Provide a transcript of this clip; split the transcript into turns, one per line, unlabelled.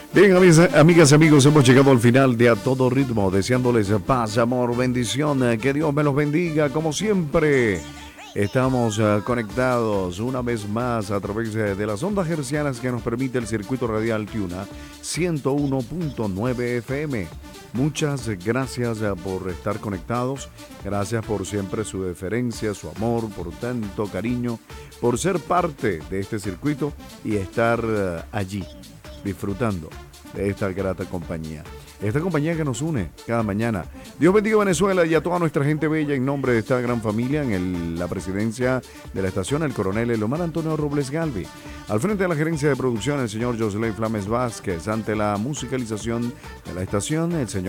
Bien, amigas y amigos, hemos llegado al final de A Todo Ritmo, deseándoles paz, amor, bendición, que Dios me los bendiga, como siempre. Estamos conectados una vez más a través de las ondas hercianas que nos permite el circuito radial Tuna 101.9 FM. Muchas gracias por estar conectados, gracias por siempre su deferencia, su amor, por tanto cariño, por ser parte de este circuito y estar allí disfrutando de esta grata compañía. Esta compañía que nos une cada mañana. Dios bendiga a Venezuela y a toda nuestra gente bella en nombre de esta gran familia en la presidencia de la estación, el coronel Elomar Antonio Robles Galvi. Al frente de la gerencia de producción, el señor Joseley Flames Vázquez. Ante la musicalización de la estación, el señor